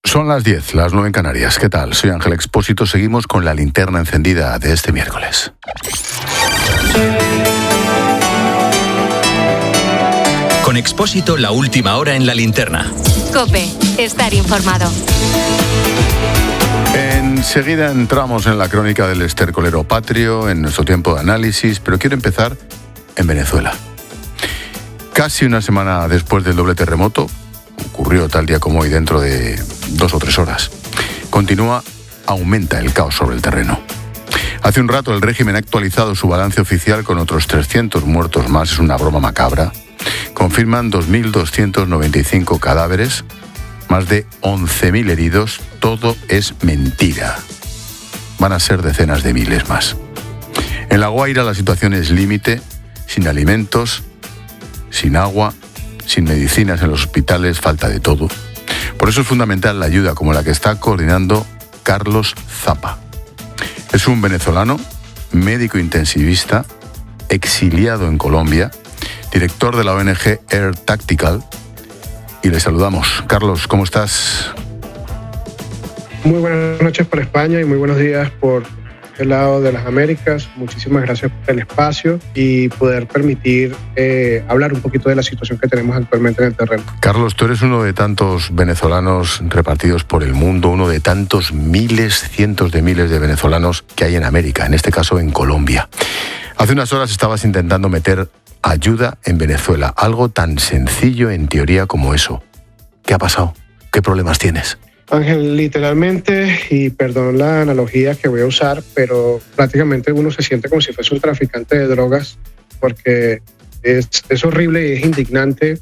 Son las 10, las 9 en Canarias. ¿Qué tal? Soy Ángel Expósito. Seguimos con la linterna encendida de este miércoles. Con Expósito, la última hora en la linterna. COPE, estar informado. Enseguida entramos en la crónica del estercolero patrio, en nuestro tiempo de análisis, pero quiero empezar en Venezuela. Casi una semana después del doble terremoto, ocurrió tal día como hoy dentro de 2 o 3 horas, aumenta el caos sobre el terreno. Hace un rato el régimen ha actualizado su balance oficial con otros 300 muertos más, es una broma macabra. Confirman 2.295 cadáveres, más de 11.000 heridos, todo es mentira. Van a ser decenas de miles más. En La Guaira la situación es límite, sin alimentos, sin agua, sin medicinas en los hospitales, falta de todo. Por eso es fundamental la ayuda como la que está coordinando Carlos Zapa. Es un venezolano, médico intensivista, exiliado en Colombia, director de la ONG Air Tactical, y le saludamos. Carlos, ¿cómo estás? Muy buenas noches por España y muy buenos días por el lado de las Américas. Muchísimas gracias por el espacio y poder permitir hablar un poquito de la situación que tenemos actualmente en el terreno. Carlos, tú eres uno de tantos venezolanos repartidos por el mundo, uno de tantos miles, cientos de miles de venezolanos que hay en América, en este caso en Colombia. Hace unas horas estabas intentando meter ayuda en Venezuela, algo tan sencillo en teoría como eso. ¿Qué ha pasado? ¿Qué problemas tienes? Ángel, literalmente, y perdón la analogía que voy a usar, pero prácticamente uno se siente como si fuese un traficante de drogas, porque es horrible y es indignante.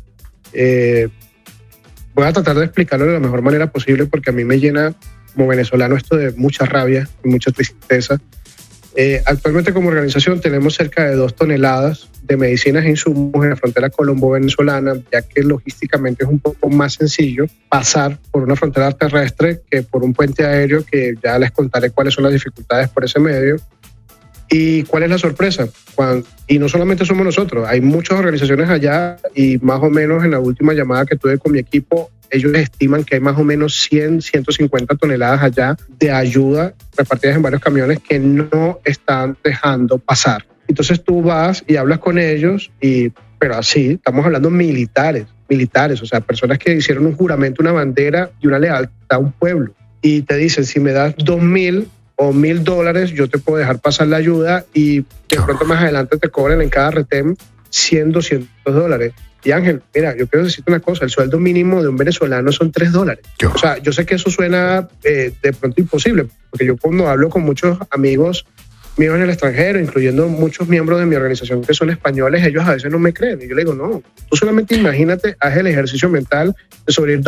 Voy a tratar de explicarlo de la mejor manera posible, porque a mí me llena como venezolano esto de mucha rabia y mucha tristeza. Actualmente como organización tenemos cerca de 2 toneladas de medicinas e insumos en la frontera colombo-venezolana, ya que logísticamente es un poco más sencillo pasar por una frontera terrestre que por un puente aéreo, que ya les contaré cuáles son las dificultades por ese medio. ¿Y cuál es la sorpresa? Y no solamente somos nosotros, hay muchas organizaciones allá y más o menos en la última llamada que tuve con mi equipo, ellos estiman que hay más o menos 100, 150 toneladas allá de ayuda repartidas en varios camiones que no están dejando pasar. Entonces tú vas y hablas con ellos, pero así, estamos hablando militares, o sea, personas que hicieron un juramento, una bandera y una lealtad a un pueblo. Y te dicen, si me das $2,000 o $1,000, yo te puedo dejar pasar la ayuda y de pronto más adelante te cobran en cada retén $100, $200. Y Ángel, mira, yo quiero decirte una cosa, el sueldo mínimo de un venezolano son $3. O sea, yo sé que eso suena de pronto imposible, porque yo cuando hablo con muchos amigos míos en el extranjero, incluyendo muchos miembros de mi organización que son españoles, ellos a veces no me creen. Y yo le digo, no, tú solamente imagínate, haz el ejercicio mental de sobrevivir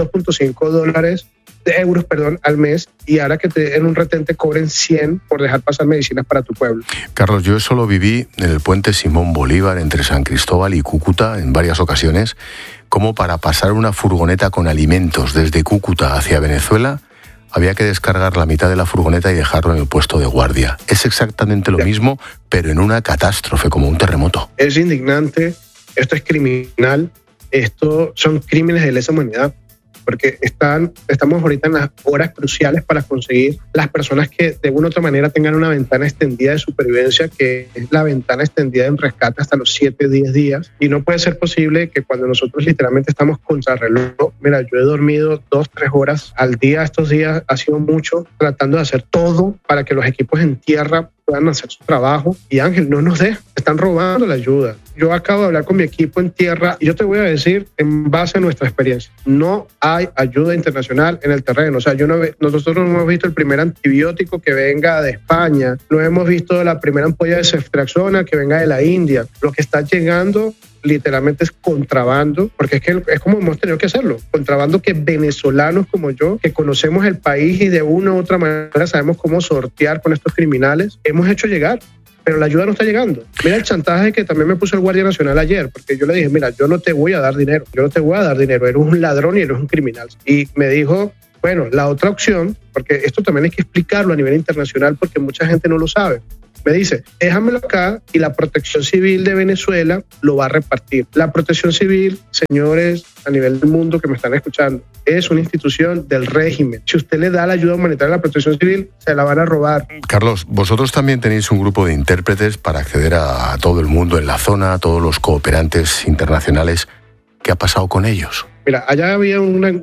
euros al mes, y ahora que en un retén te cobren 100 por dejar pasar medicinas para tu pueblo. Carlos, yo eso lo viví en el puente Simón Bolívar entre San Cristóbal y Cúcuta en varias ocasiones, como para pasar una furgoneta con alimentos desde Cúcuta hacia Venezuela había que descargar la mitad de la furgoneta y dejarlo en el puesto de guardia. Es exactamente lo mismo, pero en una catástrofe, como un terremoto. Es indignante, esto es criminal, esto son crímenes de lesa humanidad, porque estamos ahorita en las horas cruciales para conseguir las personas que de una u otra manera tengan una ventana extendida de supervivencia, que es la ventana extendida en rescate hasta los 7-10 días. Y no puede ser posible que cuando nosotros literalmente estamos contrarreloj, mira, yo he dormido 2-3 horas al día estos días, ha sido mucho, tratando de hacer todo para que los equipos en tierra puedan hacer su trabajo. Y Ángel, no nos deja, están robando la ayuda. Yo acabo de hablar con mi equipo en tierra y yo te voy a decir, en base a nuestra experiencia, no hay ayuda internacional en el terreno. O sea, nosotros no hemos visto el primer antibiótico que venga de España, no hemos visto la primera ampolla de ceftriaxona que venga de la India. Lo que está llegando literalmente es contrabando, porque es como hemos tenido que hacerlo, contrabando que venezolanos como yo, que conocemos el país y de una u otra manera sabemos cómo sortear con estos criminales, hemos hecho llegar, pero la ayuda no está llegando. Mira el chantaje que también me puso el Guardia Nacional ayer, porque yo le dije, mira, yo no te voy a dar dinero, eres un ladrón y eres un criminal. Y me dijo, bueno, la otra opción, porque esto también hay que explicarlo a nivel internacional porque mucha gente no lo sabe. Me dice, déjamelo acá y la Protección Civil de Venezuela lo va a repartir. La Protección Civil, señores, a nivel del mundo que me están escuchando, es una institución del régimen. Si usted le da la ayuda humanitaria a la Protección Civil, se la van a robar. Carlos, vosotros también tenéis un grupo de intérpretes para acceder a todo el mundo en la zona, a todos los cooperantes internacionales. ¿Qué ha pasado con ellos? Mira, allá había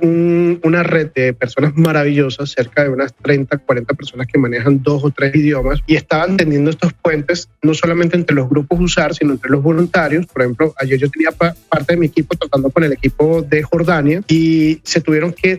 una red de personas maravillosas, cerca de unas 30, 40 personas que manejan 2 o 3 idiomas y estaban tendiendo estos puentes no solamente entre los grupos USAR, sino entre los voluntarios. Por ejemplo, ayer yo tenía parte de mi equipo tratando con el equipo de Jordania y se tuvieron que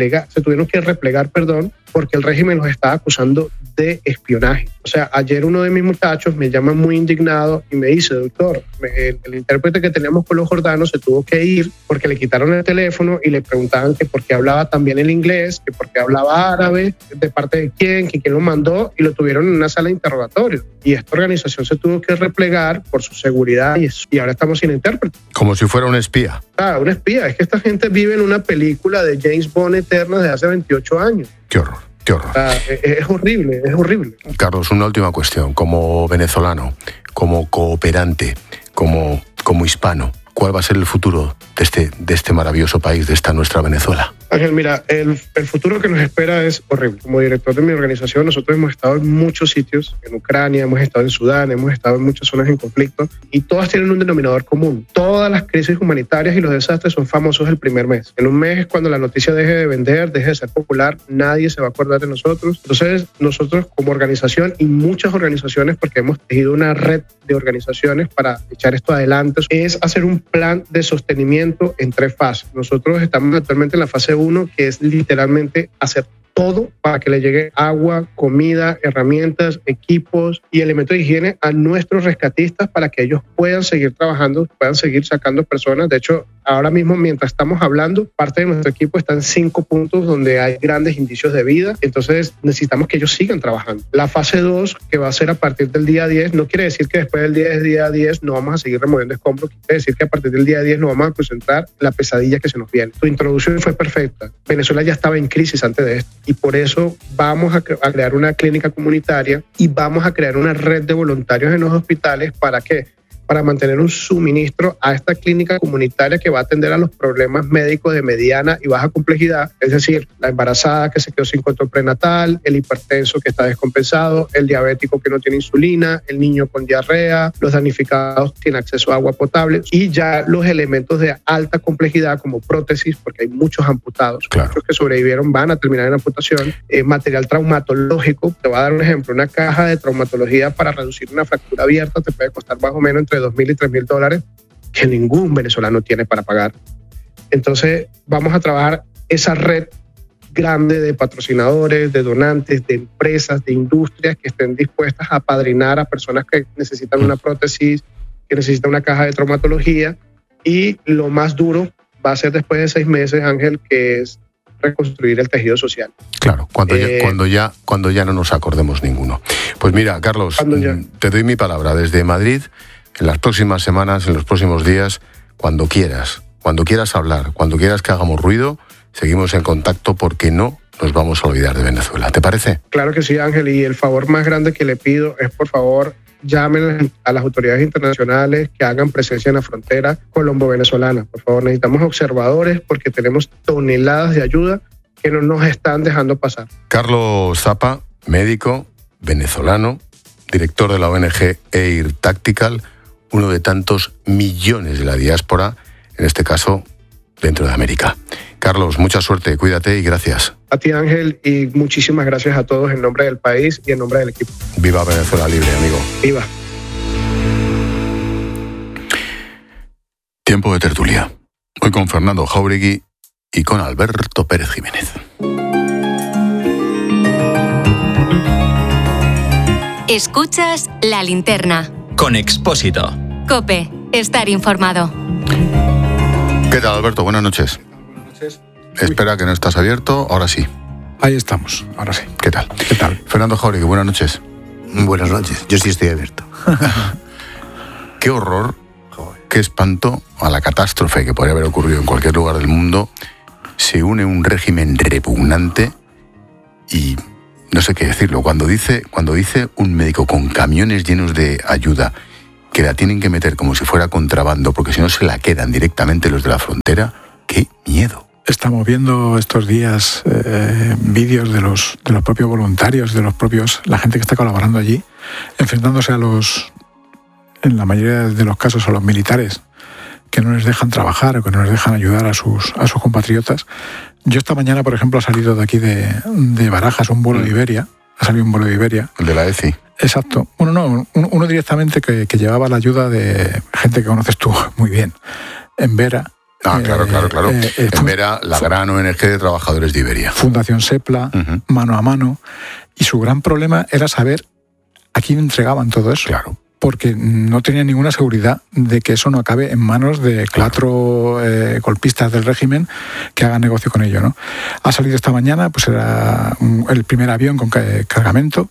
replegar, porque el régimen los estaba acusando de espionaje. O sea, ayer uno de mis muchachos me llama muy indignado y me dice, doctor, el intérprete que teníamos con los jordanos se tuvo que ir porque le quitaron el teléfono y le preguntaban que por qué hablaba también el inglés, que por qué hablaba árabe, de parte de quién, que quién lo mandó, y lo tuvieron en una sala de interrogatorio. Y esta organización se tuvo que replegar por su seguridad y ahora estamos sin intérprete. Como si fuera un espía. Ah, un espía. Es que esta gente vive en una película de James Bond eterna de hace 28 años. Qué horror. Qué horror. Es horrible, es horrible. Carlos, una última cuestión. Como venezolano, como cooperante, como hispano, ¿cuál va a ser el futuro de este maravilloso país, de esta nuestra Venezuela? Ángel, mira, el futuro que nos espera es horrible. Como director de mi organización, nosotros hemos estado en muchos sitios, en Ucrania, hemos estado en Sudán, hemos estado en muchas zonas en conflicto, y todas tienen un denominador común. Todas las crisis humanitarias y los desastres son famosos el primer mes. En un mes es cuando la noticia deje de vender, deje de ser popular, nadie se va a acordar de nosotros. Entonces, nosotros como organización y muchas organizaciones, porque hemos tejido una red de organizaciones para echar esto adelante, es hacer un plan de sostenimiento en 3 fases. Nosotros estamos actualmente en la fase 1, que es literalmente hacer todo para que le llegue agua, comida, herramientas, equipos y elementos de higiene a nuestros rescatistas para que ellos puedan seguir trabajando, puedan seguir sacando personas. De hecho, ahora mismo, mientras estamos hablando, parte de nuestro equipo está en 5 puntos donde hay grandes indicios de vida. Entonces, necesitamos que ellos sigan trabajando. La fase 2, que va a ser a partir del día 10, no quiere decir que después del día 10 no vamos a seguir removiendo escombros. Quiere decir que a partir del día 10 nos vamos a concentrar en la pesadilla que se nos viene. Tu introducción fue perfecta. Venezuela ya estaba en crisis antes de esto. Y por eso vamos a crear una clínica comunitaria y vamos a crear una red de voluntarios en los hospitales. ¿Para qué? Para mantener un suministro a esta clínica comunitaria que va a atender a los problemas médicos de mediana y baja complejidad, es decir, la embarazada que se quedó sin control prenatal, el hipertenso que está descompensado, el diabético que no tiene insulina, el niño con diarrea, los damnificados tienen acceso a agua potable y ya los elementos de alta complejidad como prótesis, porque hay muchos amputados, claro. Muchos que sobrevivieron van a terminar en amputación, material traumatológico. Te voy a dar un ejemplo, una caja de traumatología para reducir una fractura abierta te puede costar más o menos entre $2,000 y $3,000 que ningún venezolano tiene para pagar. Entonces vamos a trabajar esa red grande de patrocinadores, de donantes, de empresas, de industrias que estén dispuestas a apadrinar a personas que necesitan una prótesis, que necesitan una caja de traumatología, y lo más duro va a ser después de 6 meses, Ángel, que es reconstruir el tejido social. Claro, cuando ya no nos acordemos ninguno. Pues mira, Carlos, te doy mi palabra desde Madrid. En las próximas semanas, en los próximos días, cuando quieras hablar, cuando quieras que hagamos ruido, seguimos en contacto porque no nos vamos a olvidar de Venezuela. ¿Te parece? Claro que sí, Ángel, y el favor más grande que le pido es, por favor, llamen a las autoridades internacionales que hagan presencia en la frontera colombo-venezolana. Por favor, necesitamos observadores porque tenemos toneladas de ayuda que no nos están dejando pasar. Carlos Zapa, médico venezolano, director de la ONG Air Tactical, uno de tantos millones de la diáspora, en este caso dentro de América. Carlos, mucha suerte, cuídate y gracias. A ti, Ángel, y muchísimas gracias a todos en nombre del país y en nombre del equipo. Viva Venezuela libre, amigo. Viva. Tiempo de tertulia. Hoy con Fernando Jáuregui y con Alberto Pérez Jiménez. Escuchas La Linterna. Con Expósito. COPE. Estar informado. ¿Qué tal, Alberto? Buenas noches. Buenas noches. Espera, que no estás abierto. Ahora sí. Ahí estamos, ahora sí. ¿Qué tal? ¿Qué tal? Fernando Jáuregui, buenas noches. Buenas noches. Yo sí estoy abierto. Qué horror, qué espanto a la catástrofe que podría haber ocurrido en cualquier lugar del mundo. Se une un régimen repugnante y no sé qué decirlo, cuando dice un médico con camiones llenos de ayuda que la tienen que meter como si fuera contrabando, porque si no se la quedan directamente los de la frontera, ¡qué miedo! Estamos viendo estos días vídeos de los propios voluntarios, la gente que está colaborando allí, enfrentándose en la mayoría de los casos, a los militares que no les dejan trabajar o que no les dejan ayudar a sus compatriotas. Yo esta mañana, por ejemplo, ha salido de aquí de Barajas un vuelo de Iberia. Ha salido un vuelo de Iberia. El de la ECI. Exacto. Bueno, no, uno directamente que llevaba la ayuda de gente que conoces tú muy bien. En Vera. Claro. En Vera, la gran ONG de trabajadores de Iberia. Fundación Sepla, Mano a Mano. Y su gran problema era saber a quién entregaban todo eso. Claro. Porque no tenía ninguna seguridad de que eso no acabe en manos de cuatro golpistas del régimen que hagan negocio con ello, ¿no? Ha salido esta mañana, pues era el primer avión con cargamento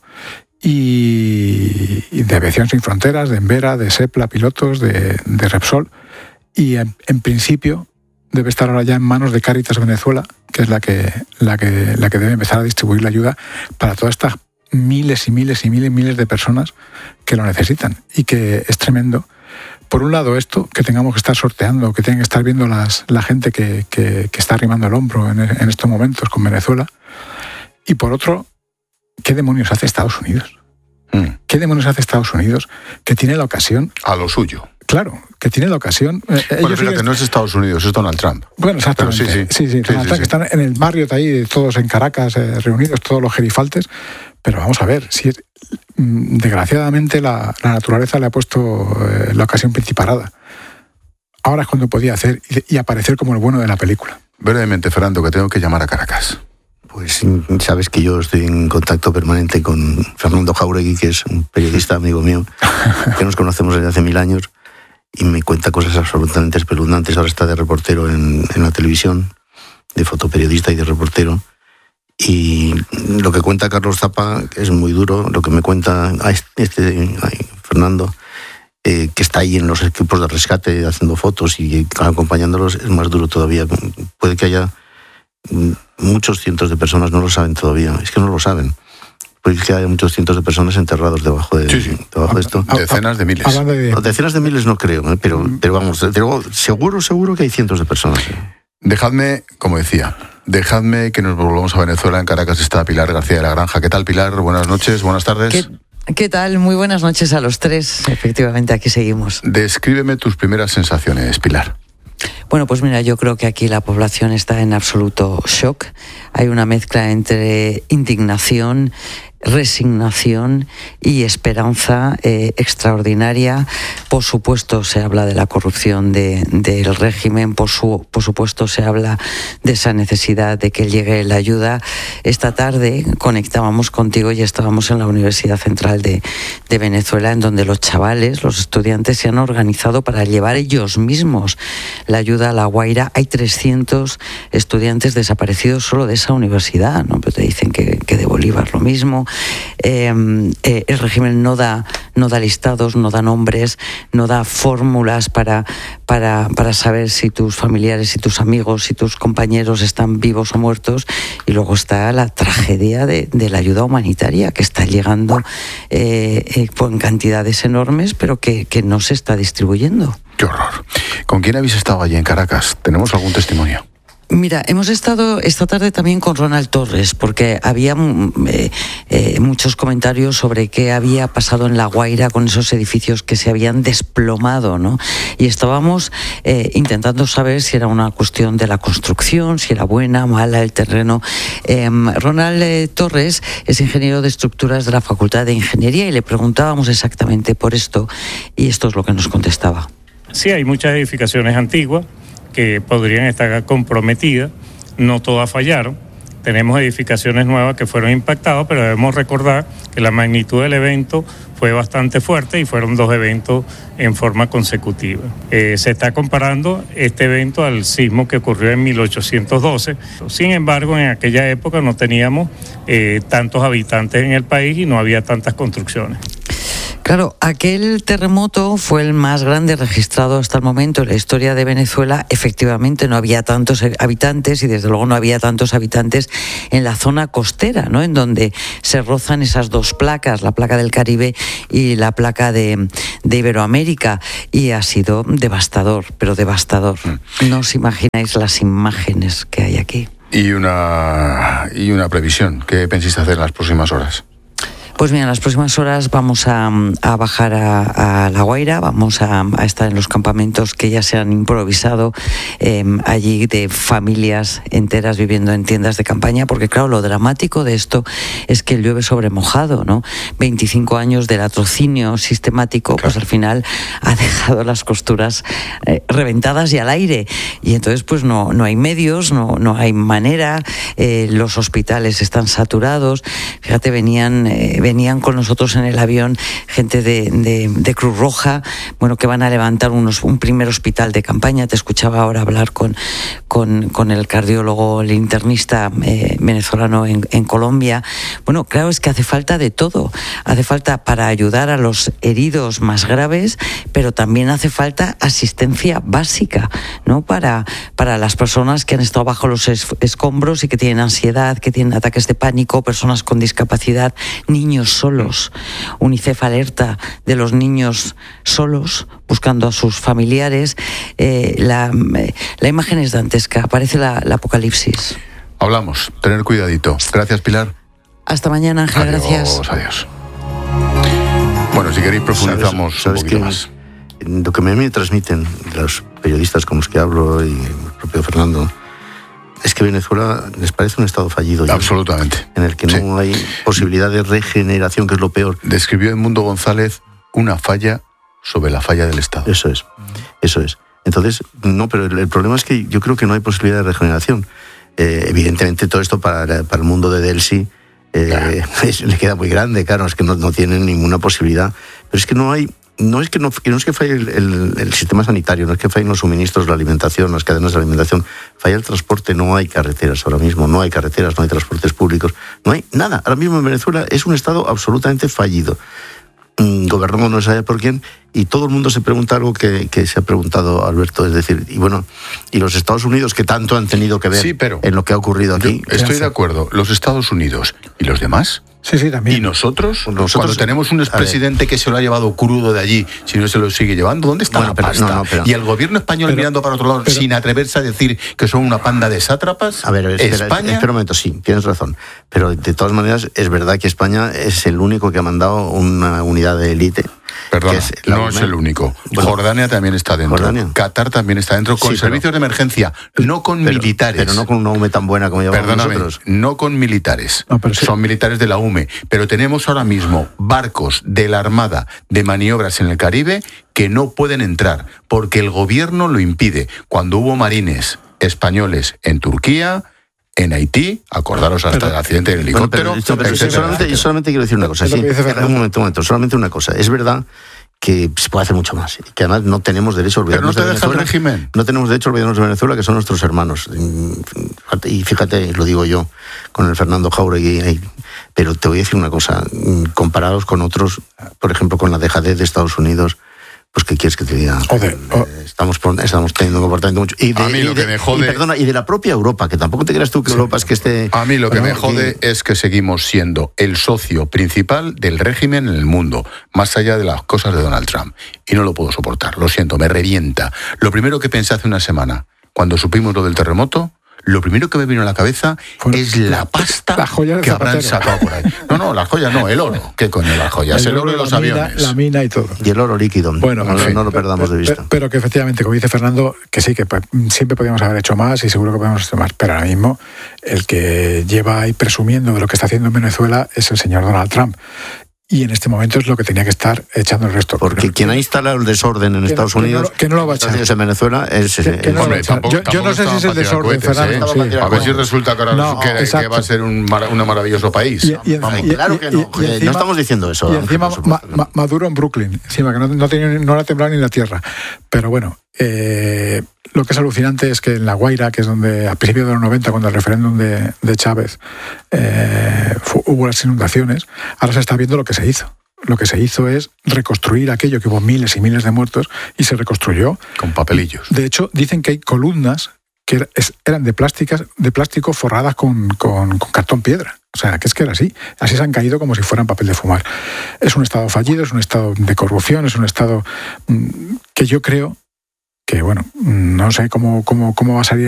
y de Aviación Sin Fronteras, de Envera, de Sepla, pilotos, de Repsol, y en principio debe estar ahora ya en manos de Cáritas Venezuela, que es la que debe empezar a distribuir la ayuda para todas estas miles de personas que lo necesitan, y que es tremendo. Por un lado esto, que tengamos que estar sorteando, que tengan que estar viendo la gente que está arrimando el hombro en estos momentos con Venezuela, y por otro, ¿qué demonios hace Estados Unidos? ¿Qué demonios hace Estados Unidos que tiene la ocasión? A lo suyo. Claro, que tiene la ocasión. Bueno, fíjate, no es Estados Unidos, es Donald Trump. Bueno, exactamente. Sí, Donald Trump, que están en el Marriott ahí, todos en Caracas, reunidos, todos los gerifaltes. Pero vamos a ver, si desgraciadamente la naturaleza le ha puesto la ocasión principalada. Ahora es cuando podía hacer y aparecer como el bueno de la película. Brevemente, Fernando, que tengo que llamar a Caracas. Pues sabes que yo estoy en contacto permanente con Fernando Jauregui, que es un periodista amigo mío, que nos conocemos desde hace 1000 años, y me cuenta cosas absolutamente espeluznantes. Ahora está de reportero en la televisión, de fotoperiodista y de reportero. Y lo que cuenta Carlos Zapa es muy duro. Lo que me cuenta Fernando, que está ahí en los equipos de rescate haciendo fotos y acompañándolos, es más duro todavía. Puede que haya muchos cientos de personas, no lo saben todavía, es que no lo saben. Puede que haya muchos cientos de personas enterrados debajo de esto. Decenas de miles. Decenas de miles no creo, pero vamos, seguro que hay cientos de personas. Dejadme que nos volvamos a Venezuela. En Caracas está Pilar García de la Granja. ¿Qué tal, Pilar? Buenas noches, buenas tardes. ¿Qué tal? Muy buenas noches a los tres. Efectivamente, aquí seguimos. Descríbeme tus primeras sensaciones, Pilar. Bueno, pues mira, yo creo que aquí la población está en absoluto shock. Hay una mezcla entre indignación, resignación y esperanza extraordinaria. Por supuesto se habla de la corrupción del régimen, por supuesto se habla de esa necesidad de que llegue la ayuda. Esta tarde conectábamos contigo y estábamos en la Universidad Central de Venezuela, en donde los chavales, los estudiantes, se han organizado para llevar ellos mismos la ayuda a La Guaira. Hay 300 estudiantes desaparecidos solo de esa universidad, ¿no? Pero te dicen que de Bolívar lo mismo. El régimen no da listados, no da nombres, no da fórmulas para saber si tus familiares, si tus amigos, si tus compañeros están vivos o muertos. Y luego está la tragedia de la ayuda humanitaria, que está llegando en cantidades enormes, pero que no se está distribuyendo. ¡Qué horror! ¿Con quién habéis estado allí en Caracas? ¿Tenemos algún testimonio? Mira, hemos estado esta tarde también con Ronald Torres, porque había muchos comentarios sobre qué había pasado en La Guaira con esos edificios que se habían desplomado, ¿no? Y estábamos intentando saber si era una cuestión de la construcción, si era buena, mala el terreno. Ronald Torres es ingeniero de estructuras de la Facultad de Ingeniería y le preguntábamos exactamente por esto, y esto es lo que nos contestaba. Sí, hay muchas edificaciones antiguas que podrían estar comprometidas, no todas fallaron. Tenemos edificaciones nuevas que fueron impactadas, pero debemos recordar que la magnitud del evento fue bastante fuerte y fueron 2 eventos en forma consecutiva. Se está comparando este evento al sismo que ocurrió en 1812. Sin embargo, en aquella época no teníamos tantos habitantes en el país y no había tantas construcciones. Claro, aquel terremoto fue el más grande registrado hasta el momento en la historia de Venezuela. Efectivamente, no había tantos habitantes y desde luego no había tantos habitantes en la zona costera, ¿no? En donde se rozan esas dos placas, la placa del Caribe y la placa de Iberoamérica. Y ha sido devastador, pero devastador. No os imagináis las imágenes que hay aquí. Y una previsión. ¿Qué pensáis hacer en las próximas horas? Pues mira, en las próximas horas vamos a bajar a La Guaira, vamos a estar en los campamentos que ya se han improvisado allí, de familias enteras viviendo en tiendas de campaña, porque claro, lo dramático de esto es que llueve sobre mojado, ¿no? 25 años de latrocinio sistemático, claro, pues al final ha dejado las costuras reventadas y al aire, y entonces pues no hay medios, no hay manera, los hospitales están saturados. Fíjate, venían con nosotros en el avión gente de Cruz Roja, bueno, que van a levantar un primer hospital de campaña. Te escuchaba ahora hablar con el cardiólogo, el internista venezolano en Colombia. Bueno, claro, es que hace falta de todo. Hace falta para ayudar a los heridos más graves, pero también hace falta asistencia básica, ¿no? Para las personas que han estado bajo los escombros y que tienen ansiedad, que tienen ataques de pánico, personas con discapacidad, niños solos. UNICEF alerta de los niños solos buscando a sus familiares. La imagen es dantesca, parece la apocalipsis. Hablamos, tener cuidadito. Gracias, Pilar. Hasta mañana, Ángel, gracias. Adiós. Bueno, si queréis profundizamos un poquito más. Lo que me transmiten los periodistas con los que hablo y el propio Fernando es que Venezuela les parece un estado fallido. Absolutamente. En el que no hay posibilidad de regeneración, que es lo peor. Describió Edmundo González una falla sobre la falla del Estado. Eso es. Entonces, no, pero el problema es que yo creo que no hay posibilidad de regeneración. Evidentemente todo esto para el mundo de Delcy le queda muy grande, claro, es que no tienen ninguna posibilidad. Pero es que no es que falle el sistema sanitario, no es que fallen los suministros, la alimentación, las cadenas de alimentación, falla el transporte, no hay carreteras ahora mismo, no hay carreteras, no hay transportes públicos, no hay nada. Ahora mismo en Venezuela es un estado absolutamente fallido. Gobernamos no se sabe por quién, y todo el mundo se pregunta algo que se ha preguntado Alberto, es decir, y los Estados Unidos, que tanto han tenido que ver en lo que ha ocurrido aquí. Estoy de acuerdo, los Estados Unidos y los demás. Sí, también. ¿Y nosotros cuando tenemos un expresidente que se lo ha llevado crudo de allí, si no se lo sigue llevando, ¿dónde está la pasta? Y el gobierno español mirando para otro lado, sin atreverse a decir que son una panda de sátrapas. A ver, España... Espera un momento, sí, tienes razón. Pero de todas maneras, es verdad que España es el único que ha mandado una unidad de élite. Perdona, no es el único. Jordania también está dentro. Qatar también está dentro, con servicios de emergencia, no con militares. Pero no con una UME tan buena como llevamos nosotros. No con militares. Son militares de la UME. Pero tenemos ahora mismo barcos de la Armada de maniobras en el Caribe que no pueden entrar porque el gobierno lo impide. Cuando hubo marines españoles en Turquía, en Haití, acordaros hasta el accidente del helicóptero. Yo solamente quiero decir una cosa. Un momento, solamente una cosa. Es verdad que se puede hacer mucho más, que además no tenemos derecho a olvidarnos de Venezuela. ¿Pero no te deja el régimen? No tenemos derecho a olvidarnos de Venezuela, que son nuestros hermanos. Y fíjate, lo digo yo, con el Fernando Jauregui, pero te voy a decir una cosa, comparados con otros, por ejemplo, con la dejadez de Estados Unidos, pues ¿qué quieres que te diga? Estamos teniendo un comportamiento mucho... Y de la propia Europa, que tampoco te creas tú que Europa es que esté... A mí lo que me jode es que seguimos siendo el socio principal del régimen en el mundo, más allá de las cosas de Donald Trump. Y no lo puedo soportar, lo siento, me revienta. Lo primero que pensé hace una semana, cuando supimos lo del terremoto, lo primero que me vino a la cabeza es la pasta que habrán sacado por ahí. No, las joyas no, el oro. ¿Qué coño las joyas? El oro de los aviones. La mina y todo. Y el oro líquido. Bueno, no lo perdamos de vista. Pero que efectivamente, como dice Fernando, que sí, que siempre podríamos haber hecho más y seguro que podemos hacer más. Pero ahora mismo el que lleva ahí presumiendo de lo que está haciendo en Venezuela es el señor Donald Trump. Y en este momento es lo que tenía que estar echando el resto. Porque quien ha instalado el desorden en Estados Unidos, que no lo va a echar. En Venezuela, es... Yo no sé si es el desorden, Fernando. A ver si resulta que ahora que va a ser un maravilloso país. Claro que no. No estamos diciendo eso. Y encima Maduro en Brooklyn, encima que no le ha temblado ni la tierra. Pero bueno, lo que es alucinante es que en La Guaira, que es donde a principios de los 90, cuando el referéndum de Chávez hubo las inundaciones, ahora se está viendo lo que se hizo. lo que se hizo es reconstruir aquello que hubo miles y miles de muertos y se reconstruyó. Con papelillos. De hecho, dicen que hay columnas que eran de plástico forradas con cartón piedra. O sea, que es que era así. Así se han caído como si fueran papel de fumar. Es un Estado fallido, es un Estado de corrupción, es un Estado que yo creo que, bueno, no sé cómo va a salir